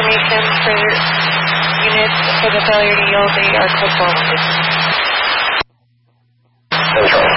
information for units for the failure to yield. They are code forwarded. Control.